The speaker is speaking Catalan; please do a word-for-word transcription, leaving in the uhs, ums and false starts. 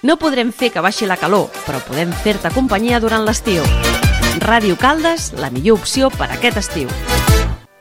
No podrem fer que baixi la calor, però podem fer-te companyia durant l'estiu. Ràdio Caldes, la millor opció per aquest estiu.